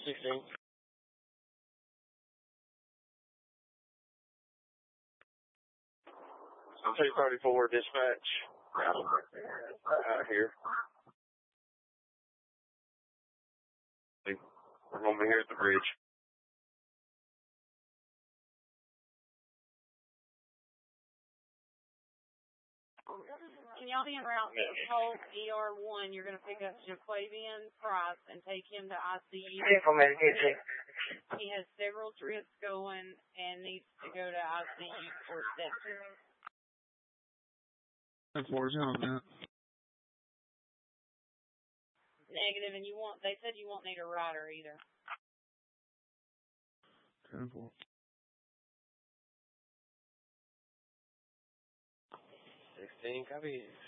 16. I'm 234 dispatch. Out here. We're going to be here at the bridge. Can y'all be en route to Polk ER1? You're going to pick up Jaquavian Price and take him to ICU. He has several drips going and needs to go to ICU for sepsis. How far is on that? Negative, and they said you won't need a rider either. 10-4. 16, copy.